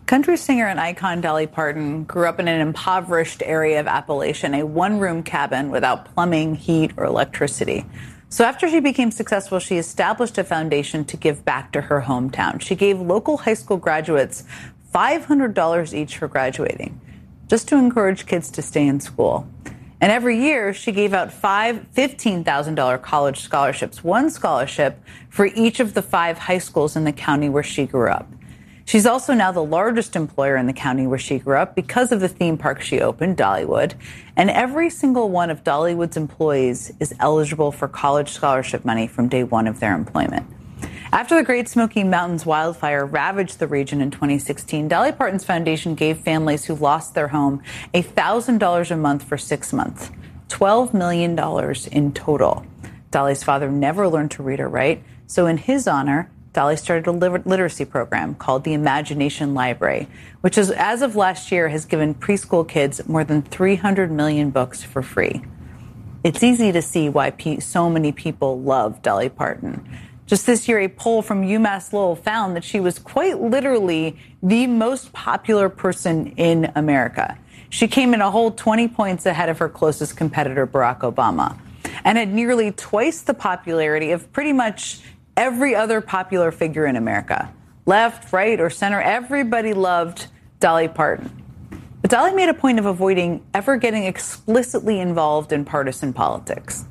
Country singer and icon Dolly Parton grew up in an impoverished area of Appalachian, a one-room cabin without plumbing, heat, or electricity. So after she became successful, she established a foundation to give back to her hometown. She gave local high school graduates $500 each for graduating, just to encourage kids to stay in school. And every year, she gave out five $15,000 college scholarships, one scholarship for each of the 5 high schools in the county where she grew up. She's also now the largest employer in the county where she grew up because of the theme park she opened, Dollywood. And every single one of Dollywood's employees is eligible for college scholarship money from day one of their employment. After the Great Smoky Mountains wildfire ravaged the region in 2016, Dolly Parton's foundation gave families who lost their home $1,000 a month for 6 months, $12 million in total. Dolly's father never learned to read or write, so in his honor, Dolly started a literacy program called the Imagination Library, which is, as of last year, has given preschool kids more than 300 million books for free. It's easy to see why so many people love Dolly Parton. Just this year, a poll from UMass Lowell found that she was quite literally the most popular person in America. She came in a whole 20 points ahead of her closest competitor, Barack Obama, and had nearly twice the popularity of pretty much every other popular figure in America. Left, right, or center, everybody loved Dolly Parton. But Dolly made a point of avoiding ever getting explicitly involved in partisan politics.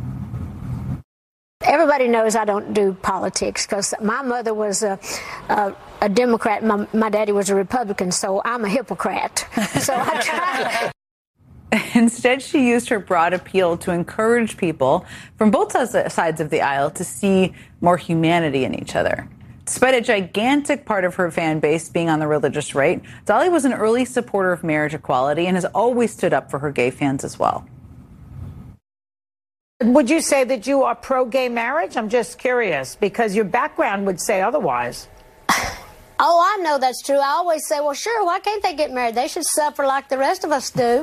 Everybody knows I don't do politics because my mother was a Democrat. My daddy was a Republican, so I'm a hypocrite. So I try. Instead, she used her broad appeal to encourage people from both sides of the aisle to see more humanity in each other. Despite a gigantic part of her fan base being on the religious right, Dolly was an early supporter of marriage equality and has always stood up for her gay fans as well. Would you say that you are pro-gay marriage? I'm just curious, because your background would say otherwise. Oh, I know that's true. I always say, well, sure, why can't they get married? They should suffer like the rest of us do.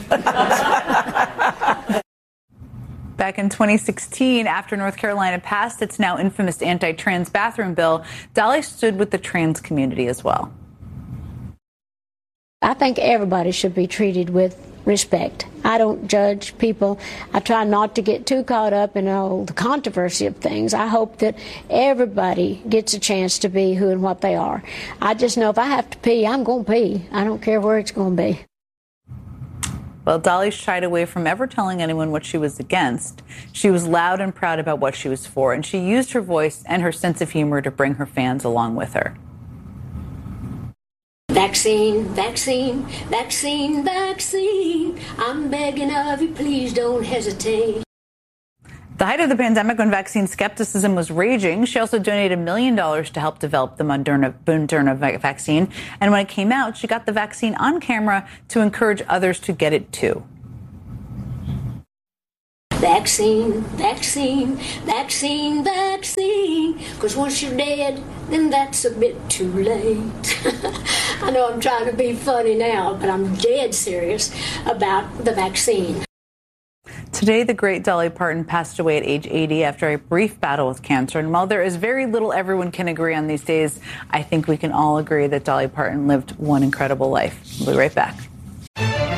Back in 2016, after North Carolina passed its now infamous anti-trans bathroom bill, Dolly stood with the trans community as well. I think everybody should be treated with respect. I don't judge people. I try not to get too caught up in all the controversy of things. I hope that everybody gets a chance to be who and what they are. I just know if I have to pee, I'm going to pee. I don't care where it's going to be. Well, Dolly shied away from ever telling anyone what she was against. She was loud and proud about what she was for, and she used her voice and her sense of humor to bring her fans along with her. Vaccine, vaccine, vaccine, vaccine. I'm begging of you, please don't hesitate. The height of the pandemic, when vaccine skepticism was raging, she also donated $1 million to help develop the Moderna vaccine. And when it came out, she got the vaccine on camera to encourage others to get it too. Vaccine, vaccine, vaccine, vaccine. Because once you're dead, then that's a bit too late. I know I'm trying to be funny now, but I'm dead serious about the vaccine. Today, the great Dolly Parton passed away at age 80 after a brief battle with cancer. And while there is very little everyone can agree on these days, I think we can all agree that Dolly Parton lived one incredible life. We'll be right back.